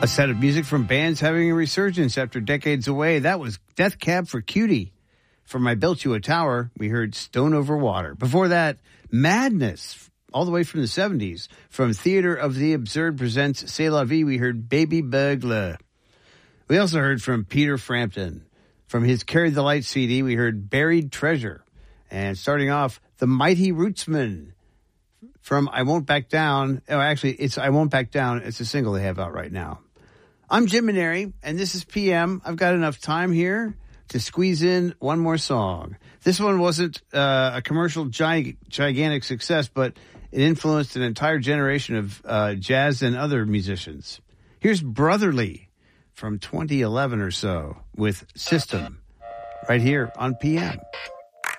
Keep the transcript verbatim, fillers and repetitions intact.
A set of music from bands having a resurgence after decades away. That was Death Cab for Cutie. From I Built You a Tower, we heard Stone Over Water. Before that, Madness, all the way from the seventies. From Theater of the Absurd presents C'est La Vie, we heard Baby Burglar. We also heard from Peter Frampton. From his Carry the Light C D, we heard Buried Treasure. And starting off, The Mighty Rootsmen. From I Won't Back Down. Oh, actually, it's I Won't Back Down. It's a single they have out right now. I'm Jim Maneri, and this is P M. I've got enough time here to squeeze in one more song. This one wasn't uh, a commercial gig- gigantic success, but it influenced an entire generation of uh, jazz and other musicians. Here's Brotherly from twenty eleven or so with System right here on P M.